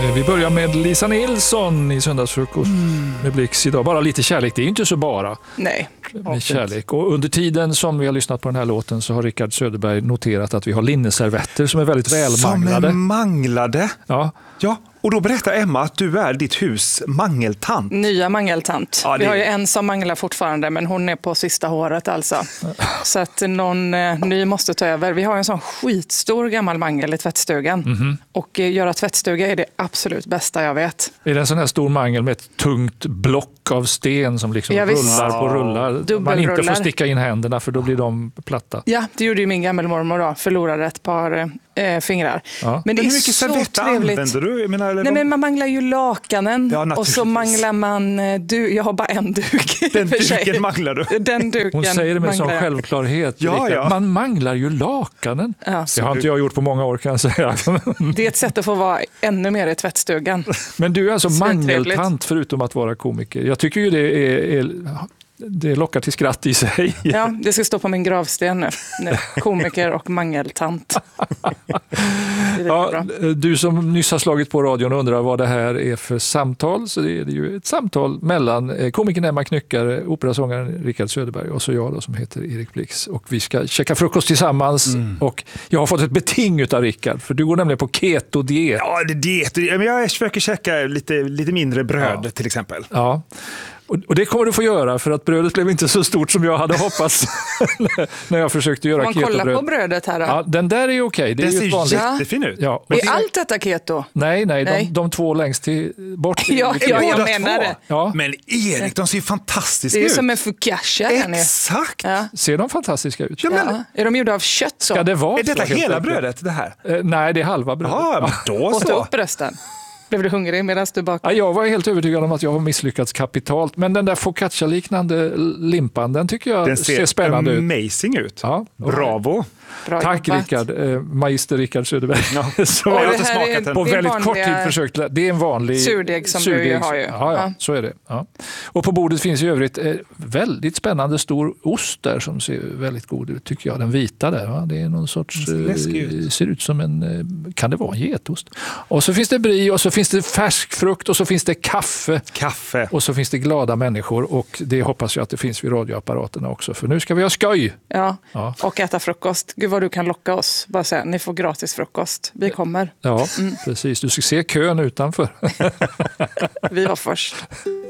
Vi börjar med Lisa Nilsson i Söndagsfrukost med Blix idag. Bara lite kärlek, det är ju inte så bara. Nej. Med kärlek. Och under tiden som vi har lyssnat på den här låten så har Rickard Söderberg noterat att vi har linneservetter som är väldigt välmanglade. Som är manglade? Ja. Ja, och då berättar Emma att du är ditt hus mangeltant. Nya mangeltant. Ja, Vi har ju en som manglar fortfarande, men hon är på sista håret alltså. Så att någon ny måste ta över. Vi har en sån skitstor gammal mangel i tvättstugan. Och göra tvättstuga är det absolut bästa jag vet. Är det en sån här stor mangel med ett tungt block av sten som liksom rullar på rullar? Man inte får sticka in händerna för då blir de platta. Ja, det gjorde ju min gammelmormor då. Förlorade ett par fingrar. Ja. Men det är hur mycket så servetter trevligt. använder du? Jag menar, Nej, men man manglar ju lakanen Ja, och så manglar man jag har bara en duk. Den duken manglar du. Den duken. Hon säger det med sån manglar jag. självklarhet. Ja. Man manglar ju lakanen. Ja. Det har inte jag gjort på många år kan jag säga. Det är ett sätt att få vara ännu mer i tvättstugan. Men du är alltså Svintrevligt. mangeltant förutom att vara komiker. Jag tycker ju det lockar till skratt i sig. Ja, det ska stå på min gravsten nu. Komiker och mangeltant. Det är bra. Du som nyss har slagit på radion och undrar vad det här är för samtal, så det är ju ett samtal mellan komikern Emma Knyckare, operasångaren Rickard Söderberg och så jag då, som heter Erik Blix. Och vi ska käka frukost tillsammans och jag har fått ett beting utav Rickard, för du går nämligen på keto-diet. Ja, det är diet. Men jag försöker käka lite mindre bröd till exempel. Ja. Och det kommer du få göra, för att brödet blev inte så stort som jag hade hoppats när jag försökte göra Man kollar ketobröd. på brödet här då. Ja, den där är okej. Det är Den ju ser ett vanligt. jättefin ut. Ja. Är allt detta keto? Nej. De två längst bort. Ja, jag Båda menar två. det. Ja. Men Erik, de ser ju fantastiska Det är ut. som en focaccia. Exakt. Ja. Ser de fantastiska ut? Ja, men, Ja. Är de gjorda av kött så? Ska det vara är detta så, helt hela enkelt? brödet det här? Nej, det är halva brödet. Ja, men då Åt så. upp rösten. Blev du hungrig medan du bakade? Ja, jag var helt övertygad om att jag har misslyckats kapitalt. Men den där focaccia-liknande limpan, den tycker jag Den ser spännande ut. amazing ut. Ja. Bravo. Bra Tack jobbat. Rickard, magister Rickard Söderberg. Så jag har det inte här smakat är- den. på det är väldigt kort tid vanliga försökt. Det är en vanlig surdeg som du har ju. Ja, så är det. Ja. Och på bordet finns i övrigt väldigt spännande stor ost där som ser väldigt god ut, tycker jag. Den vita där, va? Det är någon sorts, ser ut som en, kan det vara en getost? Och så finns det brie och så finns det färsk frukt och så finns det kaffe. Och så finns det glada människor, och det hoppas jag att det finns vid radioapparaterna också, för nu ska vi ha skoj. Ja, Ja. och äta frukost. Gud vad du kan locka oss. Bara säga, ni får gratis frukost. Vi kommer. Ja, precis. Du ska se kön utanför. Vi var först.